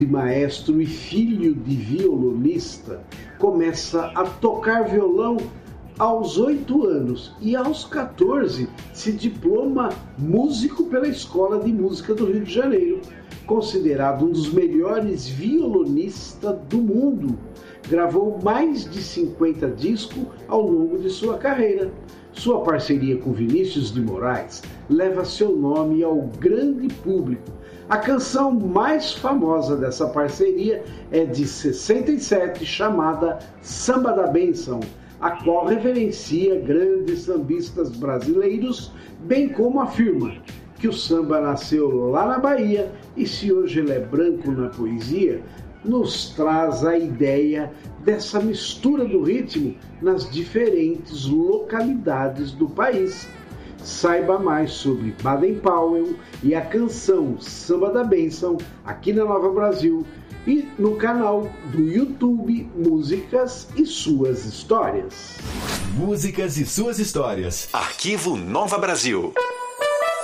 Maestro e filho de violonista, começa a tocar violão aos 8 anos e aos 14 se diploma músico pela Escola de Música do Rio de Janeiro, considerado um dos melhores violonistas do mundo. Gravou mais de 50 discos ao longo de sua carreira. Sua parceria com Vinícius de Moraes leva seu nome ao grande público. A canção mais famosa dessa parceria é de 67, chamada Samba da Bênção, a qual reverencia grandes sambistas brasileiros, bem como afirma que o samba nasceu lá na Bahia e se hoje ele é branco na poesia, nos traz a ideia dessa mistura do ritmo nas diferentes localidades do país. Saiba mais sobre Baden Powell e a canção Samba da Bênção aqui na Nova Brasil e no canal do YouTube Músicas e Suas Histórias. Músicas e Suas Histórias. Arquivo Nova Brasil.